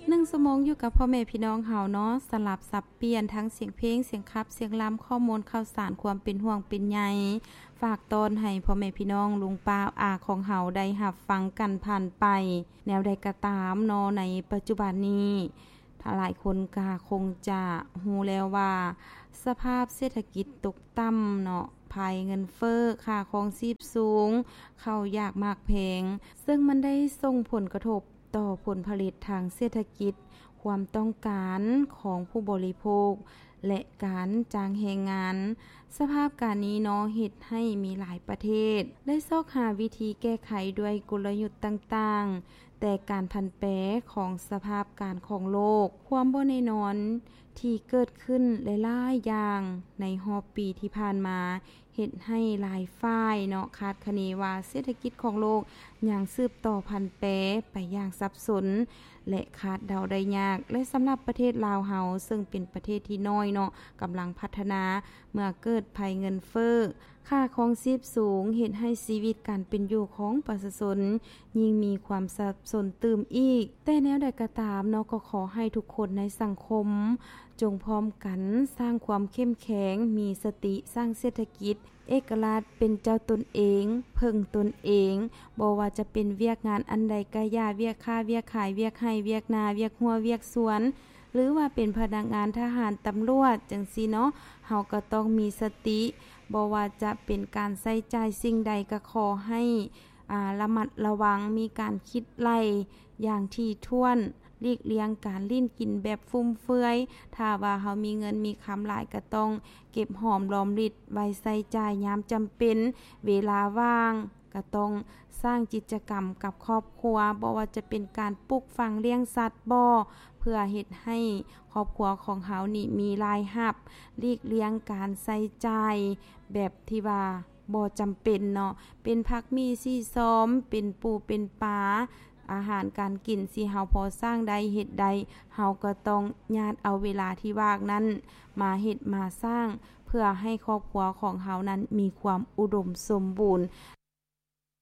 1 ชั่วโมงอยู่กับพ่อแม่พี่น้องเฮาเนาะสลับสับเปลี่ยนทั้งเสียงเพลงเสียงคับเสียงล้ำข้อมูลข่าวสารความเป็นห่วงเป็นใยฝากตอนให้พ่อแม่พี่น้องลุงป้าอาของเฮาได้รับฟังกันผ่านไปแนวใดก็ตามเนาะในปัจจุบันนี้ถ้าหลายคนก็คงจะฮู้แล้วว่าสภาพเศรษฐกิจตกต่ำเนาะภัยเงินเฟ้อค่าครองชีพสูงข้าวยากมากแพงซึ่งมันได้ส่งผลกระทบต่อผลผลิตทางเศรษฐกิจความต้องการของผู้บริโภคและการจ้างแรงงานสภาพการนี้เนาะเฮ็ดให้มีหลายประเทศได้ซอกหาวิธีแก้ไขด้วยกลยุทธ์ต่างๆแต่การผันแปรของสภาพการของโลกความบ่แน่นอนที่เกิดขึ้นหลายๆอย่างในรอบปีที่ผ่านมาเฮ็ดให้หลายฝ่ายเนาะคาดคะเนว่าเศรษฐกิจของโลกยังสืบต่อผันแปรไปอย่างสับสนและคาดเดาได้ยากและสำหรับประเทศลาวเฮาซึ่งเป็นประเทศที่น้อยเนาะกำลังพัฒนาเมื่อเกิดภัยเงินเฟ้อค่าของชีพสูงเฮ็ดให้ชีวิตการเป็นอยู่ของประชาชนยิ่งมีความสับสนตื่มอีกแต่แนวใดก็ตามเนาะก็ขอให้ทุกคนในสังคมจงพร้อมกันสร้างความเข้มแข็งมีสติสร้างเศรษฐกิจเอกราชเป็นเจ้าตนเองเพิ่งตนเองบ่ว่าจะเป็นเวียกงานอันใดก็อย่าเวียกค่าเวียกขายเวียกให้เวียกนาเวียกหัวเวียกสวนหรือว่าเป็นพนักงานทหารตำรวจจังซี่เนาะเฮาก็ต้องมีสติบ่ว่าจะเป็นการใช้จ่ายสิ่งใดก็ขอให้ระมัดระวังมีการคิดไล่อย่างถี่ถ้วนหลีกเลี่ยงการลิ้นกินแบบฟุ่มเฟือยถ้าว่าเฮามีเงินมีคำหลายก็ต้องเก็บหอมรอมริบไว้ใช้จ่ายยามจำเป็นเวลาว่างก็ต้องสร้างกิจกรรมกับครอบครัวบ่ว่าจะเป็นการปลูกฝังเลี้ยงสัตว์บ่เพื่อเฮ็ดให้ครอบครัวของเฮานี่มีรายรับหลีกเลี่ยงการใช้จ่ายแบบที่ว่าบ่จำเป็นเนาะเป็นผักมีซี่ซ้อมเป็นปูเป็นปลาอาหารการกินสิเฮาพอสร้างได้เฮ็ดได้เฮาก็ต้องญาติเอาเวลาที่ว่างนั้นมาเฮ็ดมาสร้างเพื่อให้ครอบครัวของเฮานั้นมีความอุดมสมบูรณ์